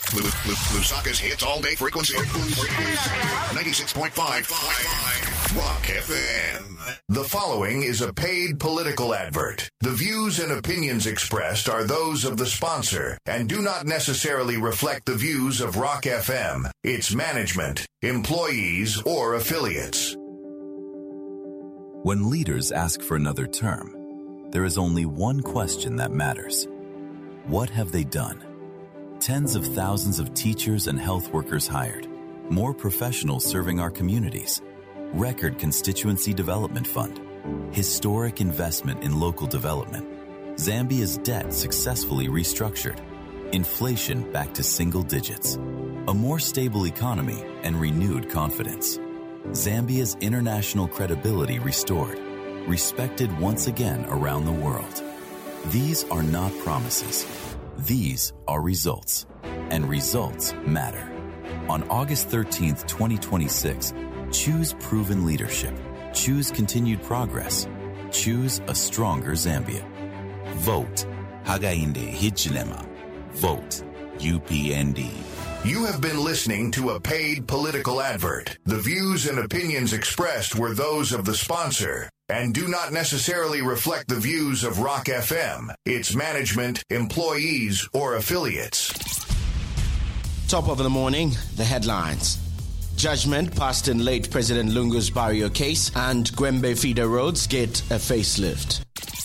Lusaka's hits all day frequency. 96.5 Rock FM. The following is a paid political advert. The views and opinions expressed are those of the sponsor and do not necessarily reflect the views of Rock FM, its management, employees, or affiliates. When leaders ask for another term, there is only one question that matters. What have they done? Tens of thousands of teachers and health workers hired, more professionals serving our communities, record constituency development fund, historic investment in local development, Zambia's debt successfully restructured, inflation back to single digits, a more stable economy and renewed confidence, Zambia's international credibility restored, respected once again around the world. These are not promises. These are results, and results matter. On August 13th, 2026, choose proven leadership. Choose continued progress. Choose a stronger Zambia. Vote Hakainde Hichilema. Vote UPND. You have been listening to a paid political advert. The views and opinions expressed were those of the sponsor and do not necessarily reflect the views of Rock FM, its management, employees, or affiliates. Top of the morning, the headlines. Judgment passed in late President Lungu's Barrio case, and Gwembe feeder roads get a facelift.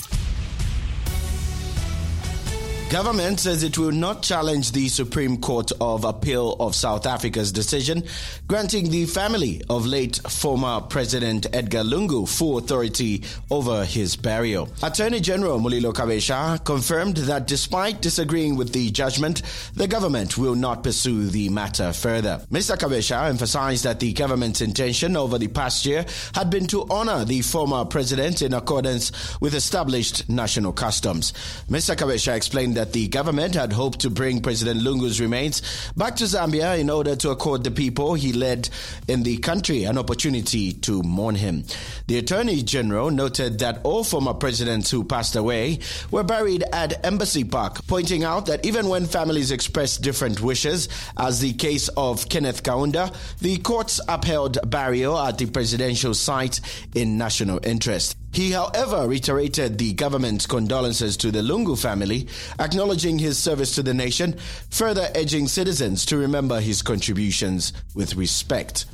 Government says it will not challenge the Supreme Court of Appeal of South Africa's decision granting the family of late former President Edgar Lungu full authority over his burial. Attorney General Mulilo Kabesha confirmed that despite disagreeing with the judgment, the government will not pursue the matter further. Mr. Kabesha emphasized that the government's intention over the past year had been to honor the former president in accordance with established national customs. Mr. Kabesha explained that the government had hoped to bring President Lungu's remains back to Zambia in order to accord the people he led in the country an opportunity to mourn him. The Attorney General noted that all former presidents who passed away were buried at Embassy Park, pointing out that even when families expressed different wishes, as the case of Kenneth Kaunda, the courts upheld burial at the presidential site in national interest. He, however, reiterated the government's condolences to the Lungu family, acknowledging his service to the nation, further urging citizens to remember his contributions with respect.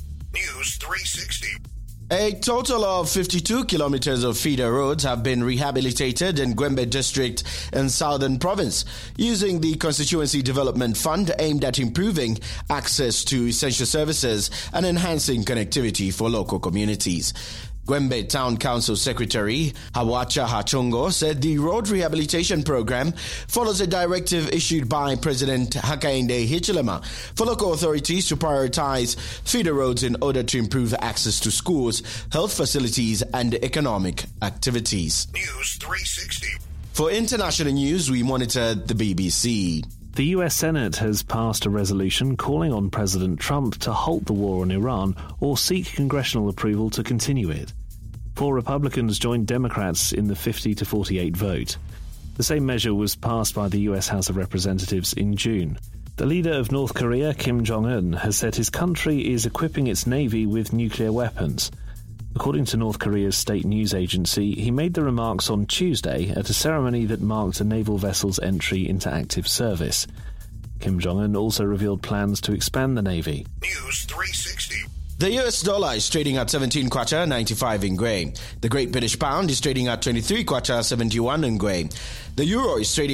News 360. A total of 52 kilometers of feeder roads have been rehabilitated in Gwembe district in Southern Province using the Constituency Development Fund aimed at improving access to essential services and enhancing connectivity for local communities. Gwembe Town Council Secretary Hawacha Hachongo said the road rehabilitation program follows a directive issued by President Hakainde Hichilema for local authorities to prioritize feeder roads in order to improve access to schools, health facilities, and economic activities. News 360. For international news, we monitor the BBC. The US Senate has passed a resolution calling on President Trump to halt the war on Iran or seek congressional approval to continue it. 4 Republicans joined Democrats in the 50-48 vote. The same measure was passed by the US House of Representatives in June. The leader of North Korea, Kim Jong-un, has said his country is equipping its navy with nuclear weapons. According to North Korea's state news agency, he made the remarks on Tuesday at a ceremony that marked a naval vessel's entry into active service. Kim Jong-un also revealed plans to expand the navy. News 360. The US dollar is trading at 17 kwacha 95 ngwe. The Great British Pound is trading at 23 kwacha 71 ngwe. The euro is trading